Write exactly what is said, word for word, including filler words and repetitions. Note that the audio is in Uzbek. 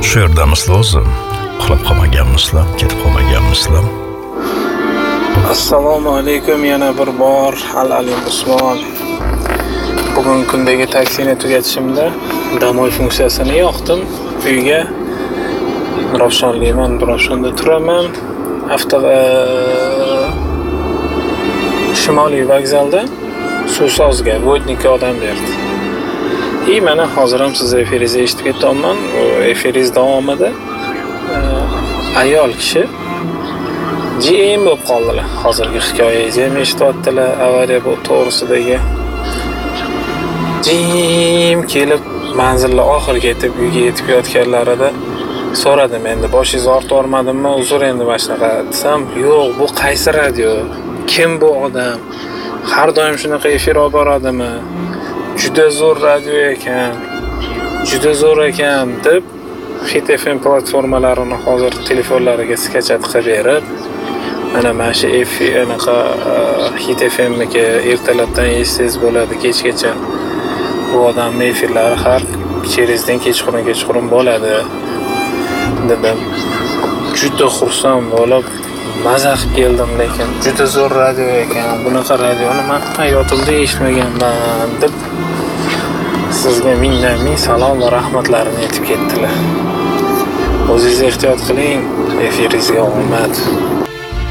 Shu yerdamizlar o'zi. Uxlab qolmaganmisizlar, ketib qolmaganmisizlar? Assalomu alaykum, yana bir bor Al Alim Usmon. Bugun kundagi taksini tugatishimda dam olish funksiyasini yoqdim. Uyga Ravshonliman, Ravshonda turaman. Hafta Shimoliy vokzalda suvsozga vodnikka odam berdi. И mana hozir ham siz efiringizni eshitib ketyapman. Efiringiz davomida ayol kishi jim bo'lib qoldilar. Hozirgi hikoyangizni ham eshityaptilar, avariya bu to'g'risidagi. Jim kelib manzilni oxiriga yetib uyga yetib yotganlarida so'radim, endi boshingizni ortvormadimmi? Uzr, endi mana shunaqa desam, yo'q, bu qaysi radio? Kim bu odam? Har doim shunaqa efir olib boradimi? Juda zo'r radio ekan. Juda zo'r ekan deb Hit F M platformalarini hozir telefonlariga skachat qilib berib, mana mana shu efir anaqa Hit F M ga ertalabdan eshitsangiz bo'ladi, kechgacha bu odamning efirlari har kechingizdan kechqurun kechqurun bo'ladi dedim. Juda xursand bo'lib mazah keldim, lekin juda zo'r radio ekan. Bunaqa radioni men hayotimda eshitmaganman deb sizga mingdan ming salom va rahmatlarini aytib ketdilar. O'zingiz ehtiyot qiling, efiringizga omad.